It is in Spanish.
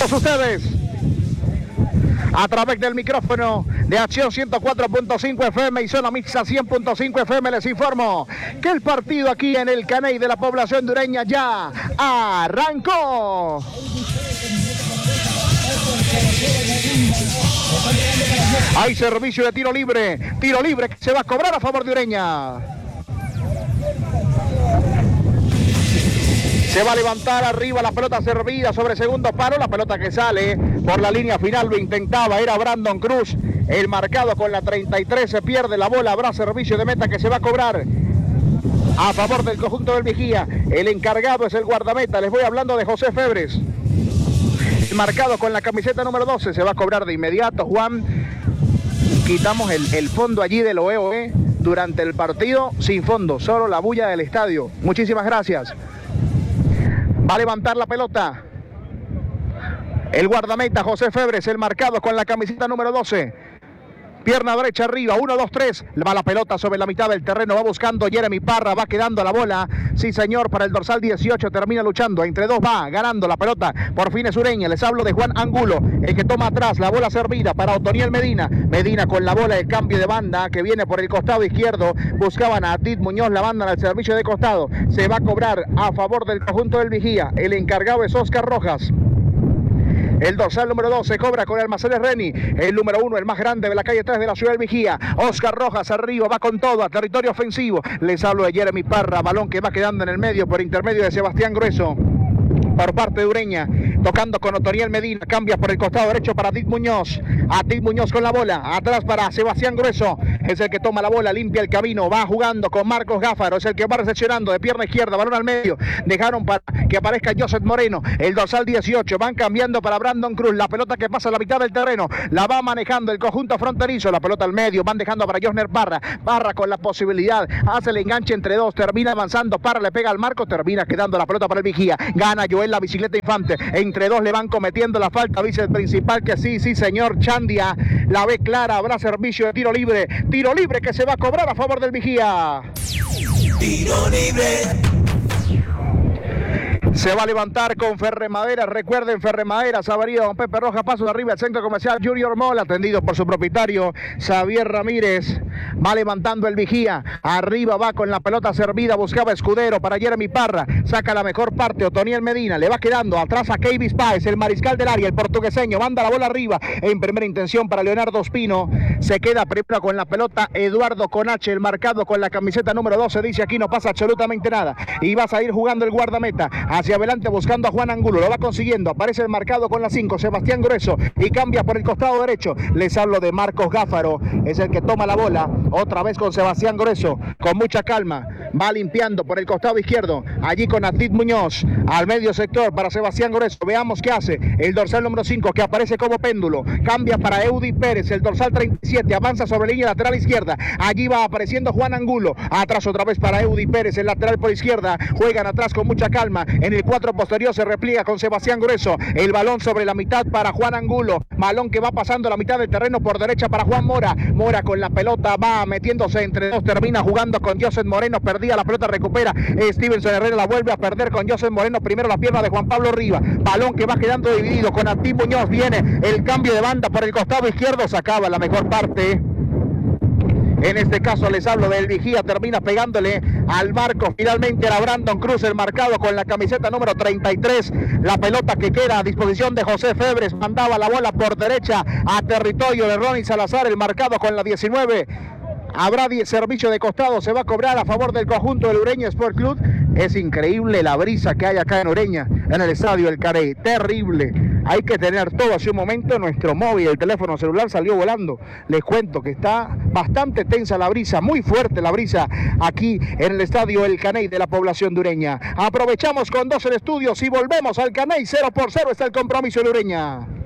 todos ustedes a través del micrófono de Acción 104.5 FM y Zona Mixta 100.5 FM. Les informo que el partido aquí en el Caney de la población de Ureña ya arrancó. Hay servicio de tiro libre que se va a cobrar a favor de Ureña. Se va a levantar arriba la pelota servida sobre segundo palo. La pelota que sale por la línea final lo intentaba, era Brandon Cruz. El marcado con la 33 se pierde la bola. Habrá servicio de meta que se va a cobrar a favor del conjunto del Vigía. El encargado es el guardameta. Les voy hablando de José Febres. El marcado con la camiseta número 12 se va a cobrar de inmediato. Juan, quitamos el fondo allí del OEOE durante el partido. Sin fondo, solo la bulla del estadio. Muchísimas gracias. Va a levantar la pelota el guardameta José Febres, el marcado con la camiseta número 12. Pierna derecha arriba, 1, 2, 3. Va la pelota sobre la mitad del terreno, va buscando Jeremy Parra, va quedando la bola. Sí, señor, para el dorsal 18, termina luchando. Entre dos va ganando la pelota. Por fin es Ureña. Les hablo de Juan Angulo, el que toma atrás la bola servida para Otoniel Medina. Medina con la bola, el cambio de banda que viene por el costado izquierdo. Buscaban a Atit Muñoz, la banda al servicio de costado. Se va a cobrar a favor del conjunto del Vigía. El encargado es Oscar Rojas. El dorsal número 2 se cobra con Almacenes Reni. El número 1, el más grande de la calle 3 de la ciudad del Vigía. Oscar Rojas arriba, va con todo a territorio ofensivo. Les hablo de Jeremy Parra, balón que va quedando en el medio por intermedio de Sebastián Grueso. Por parte de Ureña, tocando con Otoniel Medina, cambia por el costado derecho para Atit Muñoz. Atit Muñoz con la bola, atrás para Sebastián Grueso, es el que toma la bola, limpia el camino, va jugando con Marcos Gáfaro, es el que va recepcionando de pierna izquierda, balón al medio, dejaron para que aparezca Joseph Moreno, el dorsal 18, van cambiando para Brandon Cruz, la pelota que pasa a la mitad del terreno, la va manejando el conjunto fronterizo, la pelota al medio, van dejando para Josner Parra, Parra con la posibilidad, hace el enganche entre dos, termina avanzando, Parra le pega al marco, termina quedando la pelota para el Vigía, gana Joel la bicicleta Infante, entre dos le van cometiendo la falta, dice el principal que sí, señor, Chandia, la ve clara, habrá servicio de tiro libre que se va a cobrar a favor del Vigía. Tiro libre. Se va a levantar con Ferremadera, recuerden Ferremadera, Avenida Don Pepe Rojas, paso de arriba al centro comercial Junior Mall, atendido por su propietario Xavier Ramírez. Va levantando el Vigía, arriba va con la pelota servida, buscaba Escudero para Jeremy Parra, saca la mejor parte Otoniel Medina, le va quedando atrás a Keivis Páez, el mariscal del área, el portugueseño, manda la bola arriba, en primera intención para Leonardo Espino, se queda primero con la pelota Eduardo Conache, el marcado con la camiseta número 12, dice aquí no pasa absolutamente nada, y va a salir jugando el guardameta, hacia adelante buscando a Juan Angulo, lo va consiguiendo, aparece el marcado con la 5, Sebastián Grueso, y cambia por el costado derecho, les hablo de Marcos Gáfaro, es el que toma la bola, otra vez con Sebastián Grueso, con mucha calma, va limpiando por el costado izquierdo, allí con Atit Muñoz, al medio sector para Sebastián Grueso, veamos qué hace, el dorsal número 5 que aparece como péndulo, cambia para Eudi Pérez, el dorsal 37, avanza sobre línea lateral izquierda, allí va apareciendo Juan Angulo, atrás otra vez para Eudi Pérez, el lateral por izquierda, juegan atrás con mucha calma, en el 4 posterior se repliega con Sebastián Grueso, el balón sobre la mitad para Juan Angulo, balón que va pasando la mitad del terreno por derecha para Juan Mora, Mora con la pelota va metiéndose entre dos, termina jugando con Joseph Moreno, perdía la pelota, recupera Stevenson Herrera, la vuelve a perder con Joseph Moreno, primero la pierna de Juan Pablo Riva, balón que va quedando dividido con Atit Muñoz, viene el cambio de banda por el costado izquierdo, sacaba la mejor parte. En este caso les hablo del Vigía, termina pegándole al marco, finalmente era Brandon Cruz, el marcado con la camiseta número 33, la pelota que queda a disposición de José Febres, mandaba la bola por derecha a territorio de Ronnie Salazar, el marcado con la 19, habrá servicio de costado, se va a cobrar a favor del conjunto del Ureña Sport Club. Es increíble la brisa que hay acá en Ureña, en el estadio del Carey, terrible. Hay que tener todo. Hace un momento nuestro móvil, el teléfono celular salió volando. Les cuento que está bastante tensa la brisa, muy fuerte la brisa aquí en el estadio El Caney de la población de Ureña. Aprovechamos con 2 en estudios y volvemos al Caney, 0-0 está el compromiso de Ureña.